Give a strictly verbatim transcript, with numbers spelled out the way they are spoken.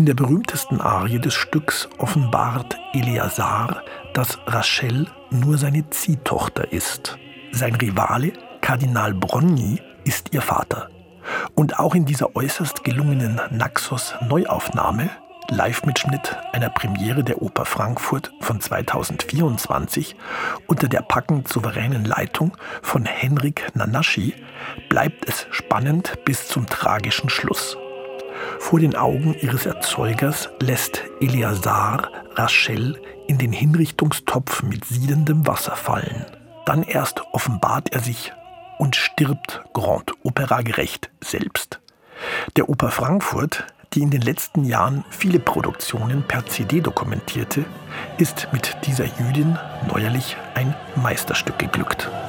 der berühmtesten Arie des Stücks offenbart Eleazar, dass Rachel nur seine Ziehtochter ist. Sein Rivale, Kardinal Brogni, ist ihr Vater. Und auch in dieser äußerst gelungenen Naxos-Neuaufnahme, Live-Mitschnitt einer Premiere der Oper Frankfurt von zweitausendvierundzwanzig unter der packend souveränen Leitung von Henryk Nanaschi, bleibt es spannend bis zum tragischen Schluss. Vor den Augen ihres Erzeugers lässt Eleazar Rachel in den Hinrichtungstopf mit siedendem Wasser fallen. Dann erst offenbart er sich und stirbt Grand Opera gerecht selbst. Der Oper Frankfurt, die in den letzten Jahren viele Produktionen per C D dokumentierte, ist mit dieser Jüdin neuerlich ein Meisterstück geglückt.